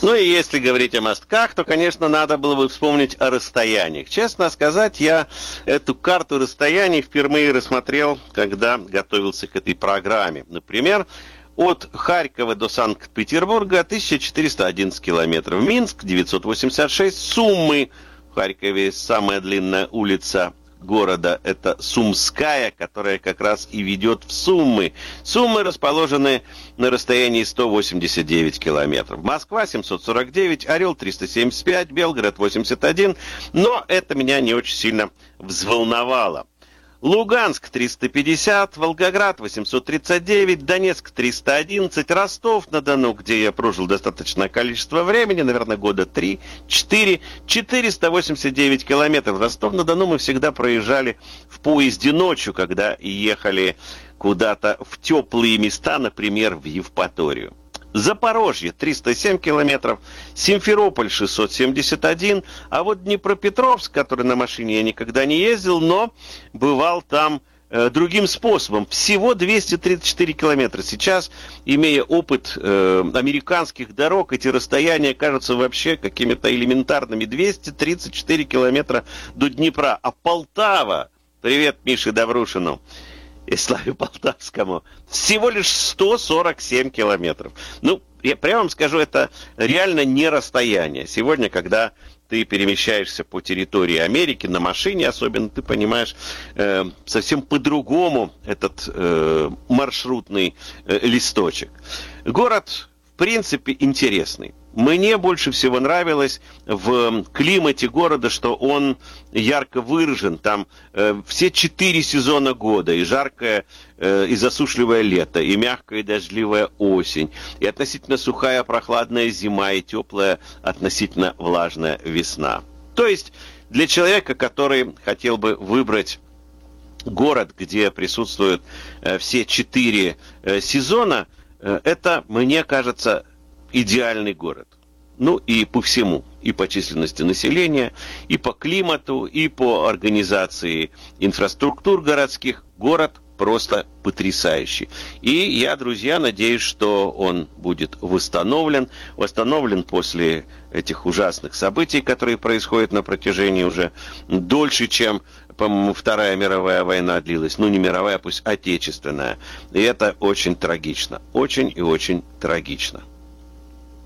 Ну и если говорить о мостках, то, конечно, надо было бы вспомнить о расстояниях. Честно сказать, я эту карту расстояний впервые рассмотрел, когда готовился к этой программе. Например, от Харькова до Санкт-Петербурга 1411 километров, Минск 986, Сумы, в Харькове самая длинная улица города, это Сумская, которая как раз и ведет в Сумы. Сумы расположены на расстоянии 189 километров. Москва 749, Орел 375, Белгород 81, но это меня не очень сильно взволновало. Луганск 350, Волгоград 839, Донецк 311, Ростов-на-Дону, где я прожил достаточное количество времени, наверное, года 3-4, 489 километров. Ростов-на-Дону мы всегда проезжали в поезде ночью, когда ехали куда-то в теплые места, например, в Евпаторию. Запорожье 307 километров, Симферополь 671, а вот Днепропетровск, который на машине я никогда не ездил, но бывал там другим способом, всего 234 километра. Сейчас, имея опыт американских дорог, эти расстояния кажутся вообще какими-то элементарными. 234 километра до Днепра, а Полтава, привет Мише Добрушину и Славе Полтавскому, всего лишь 147 километров. Ну, я прямо вам скажу, это реально не расстояние. Сегодня, когда ты перемещаешься по территории Америки на машине, особенно, ты понимаешь совсем по-другому этот маршрутный листочек. Город, в принципе, интересный. Мне больше всего нравилось в климате города, что он ярко выражен. Там все 4 сезона года. И жаркое, и засушливое лето, и мягкая, и дождливая осень, и относительно сухая, прохладная зима, и теплая, относительно влажная весна. То есть для человека, который хотел бы выбрать город, где присутствуют все 4 сезона, это, мне кажется, идеальный город. Ну и по всему, и по численности населения, и по климату, и по организации инфраструктур городских. Город просто потрясающий. И я, друзья, надеюсь, что он будет восстановлен после этих ужасных событий, которые происходят на протяжении уже дольше, чем, по-моему, Вторая мировая война длилась. Ну, не мировая, пусть отечественная. И это очень трагично. Очень и очень трагично.